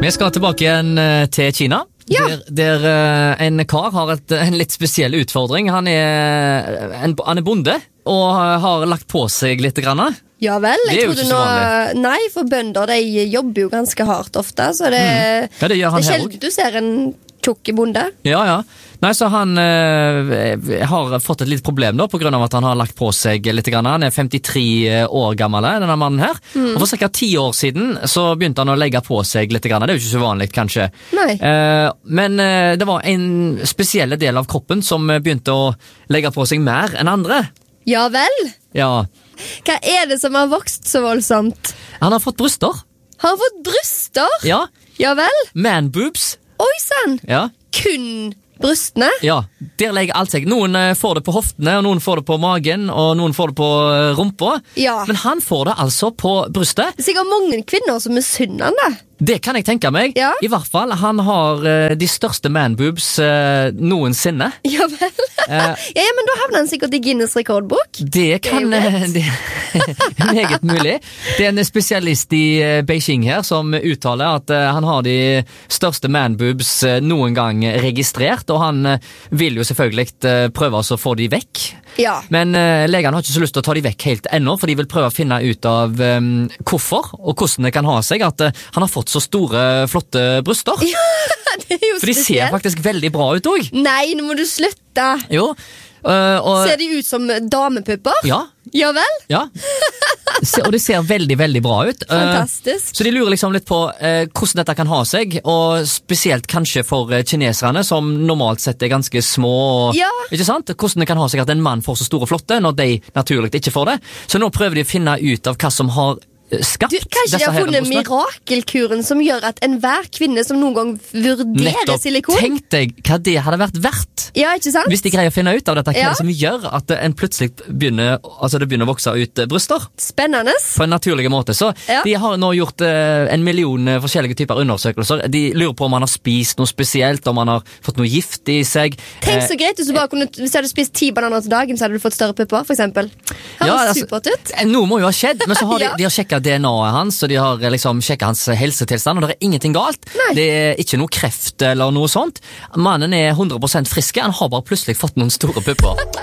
Vi skal tilbake igjen til Kina. Ja. Der en kar har en litt spesiell utfordring. Han er bonde og har lagt på seg litt grann. Ja vel, Det er jo ikke så vanlig. Nei, for bønder, de jobber jo ganske hardt ofte, så det, Ja, det gjør han det er her sjelden du ser en tjukke bonde. Ja. Nei, så han har fått et litt problem da, på grunn av at han har lagt på seg litt grann. Han er 53 år gammel, denne mannen her. Og for cirka 10 år siden så begynte han å legge på seg litt grann. Det er jo ikke så vanlig, kanskje. Nei. Men det var en spesiell del av kroppen som begynte å legge på seg mer enn andre. Ja vel? Ja. Hva er det som har vokst så voldsomt? Han har fått bryster. Har han fått bryster? Ja. Ja vel? Man boobs. Oi sann! Ja. Kun brystene? Ja, der legger alt seg. Noen får det på hoftene, og noen får det på magen, og noen får det på rumpa. Ja. Men han får det altså på brystet. Det er sikkert mange kvinner som misunner han det. Det kan jeg tenke meg. Ja. I hvert fall, han har de største manboobs noensinne. Ja vel? Ja, men da havner han sikkert i Guinness rekordbok. Det kan Det er jo det er meget mulig. Det er en spesialist i Beijing her som uttaler at han har de største manboobs noen gang registrert, og han vil jo selvfølgelig prøve å få de vekk. Ja. Men legene har ikke så lyst til å ta de vekk helt ennå, for de vil prøve å finne ut av hvorfor og hvordan det kan ha seg at han har fått så store, flotte bryster. Det er jo For de ser spesielt. faktisk veldig bra ut også. Nei, nå må du slutte. Jo. Og Ser de ut som damepupper? ja, Ja vel? ja. Og det ser veldig, veldig bra ut. Fantastisk. Så de lurer liksom litt på hvordan dette kan ha seg, og spesielt kanskje for kineserne, som normalt sett er ganske små. Ja. Ikke sant? Hvordan det kan ha seg at en mann får så store flotte, når de naturlig ikke får det. Så nå prøver de å finne ut av hva som har skapt Kanskje de har funnet mirakelkuren som gjør at enhver kvinne som noen gang vurderer Nettopp. silikon. Tenk deg hva det hadde vært verdt. Ja, ikke sant? Hvis de greier å finne ut av dette, hva Ja. er det som gjør at en plutselig begynner å vokse ut bryster Spennende. på en naturlig måte. Så Ja. de har nå gjort 1 million forskjellige typer undersøkelser. De lurer på om han har spist noe spesielt, om han har fått noe gift i seg. Tenk så greit hvis du hadde spist 10 bananer til dagen, så hadde du fått større pupper, for eksempel. Høres Ja, altså, supert ut. Noe må jo ha skjedd, men så har Ja. de har sjekket DNA-et hans, og de har liksom sjekket hans helsetilstand, og det er ingenting galt. Nei. Det er ikke noe kreft eller noe sånt. Mannen er 100% frisk, han har bare plutselig fått noen store pupper.